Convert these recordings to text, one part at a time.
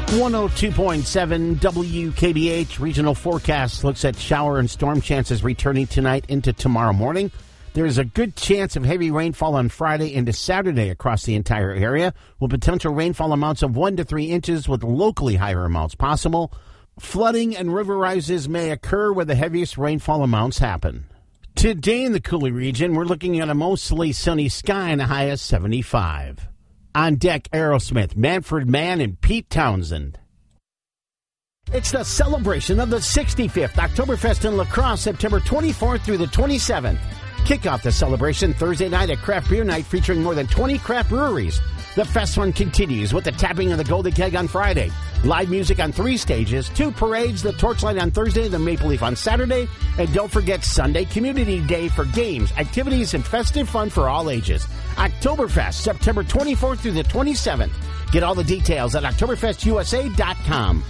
102.7 WKBH regional forecast looks at shower and storm chances returning tonight into tomorrow morning. There is a good chance of heavy rainfall on Friday into Saturday across the entire area, with potential rainfall amounts of 1 to 3 inches with locally higher amounts possible. Flooding and river rises may occur where the heaviest rainfall amounts happen. Today in the Coulee region, we're looking at a mostly sunny sky and a high of 75. On deck, Aerosmith, Manfred Mann, and Pete Townsend. It's the celebration of the 65th Oktoberfest in La Crosse, September 24th through the 27th. Kick off the celebration Thursday night at Craft Beer Night featuring more than 20 craft breweries. The fest fun continues with the tapping of the Golden Keg on Friday. Live music on 3 stages, 2 parades, the Torchlight on Thursday, the Maple Leaf on Saturday, and don't forget Sunday Community Day for games, activities, and festive fun for all ages. Oktoberfest, September 24th through the 27th. Get all the details at OktoberfestUSA.com.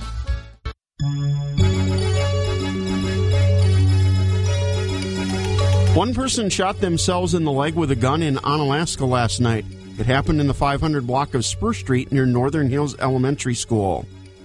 One person shot themselves in the leg with a gun in Onalaska last night. It happened in the 500 block of Spur Street near Northern Hills Elementary School.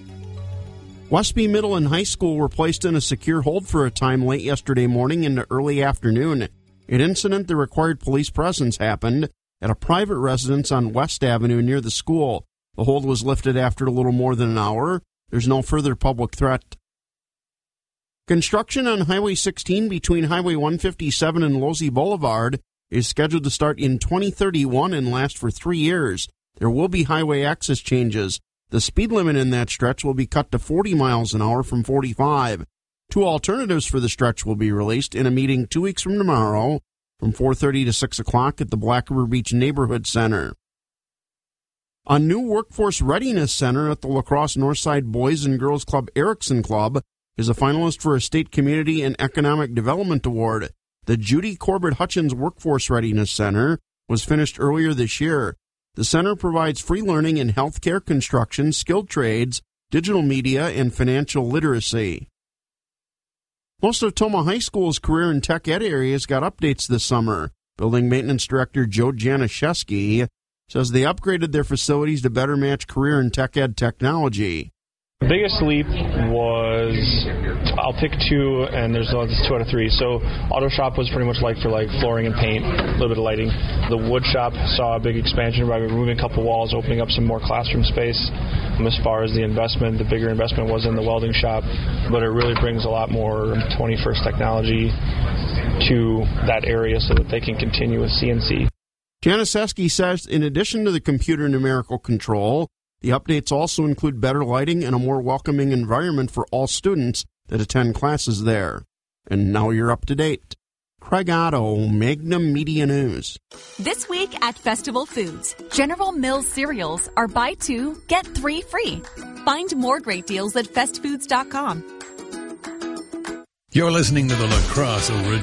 Westby Middle and High School were placed in a secure hold for a time late yesterday morning into early afternoon. An incident that required police presence happened at a private residence on West Avenue near the school. The hold was lifted after a little more than an hour. There's no further public threat. Construction on Highway 16 between Highway 157 and Losey Boulevard is scheduled to start in 2031 and last for 3 years. There will be highway access changes. The speed limit in that stretch will be cut to 40 miles an hour from 45. 2 alternatives for the stretch will be released in a meeting 2 weeks from tomorrow from 4:30 to 6 o'clock at the Black River Beach Neighborhood Center. A new Workforce Readiness Center at the La Crosse Northside Boys and Girls Club Erickson Club is a finalist for a State Community and Economic Development Award. The Judy Corbett Hutchins Workforce Readiness Center was finished earlier this year. The center provides free learning in healthcare, construction, skilled trades, digital media, and financial literacy. Most of Tomah High School's career and tech ed areas got updates this summer. Building Maintenance Director Joe Januszewski says they upgraded their facilities to better match career and tech ed technology. The biggest leap was, I'll pick 2, and there's 2 out of 3. So auto shop was pretty much like for like flooring and paint, a little bit of lighting. The wood shop saw a big expansion by removing a couple walls, opening up some more classroom space. As far as the investment, the bigger investment was in the welding shop, but it really brings a lot more 21st technology to that area so that they can continue with CNC. Januszewski says in addition to the computer numerical control, the updates also include better lighting and a more welcoming environment for all students that attend classes there. And now you're up to date. Craig Otto, Magnum Media News. This week at Festival Foods, General Mills cereals are buy 2, get 3 free. Find more great deals at festfoods.com. You're listening to the La Crosse Original.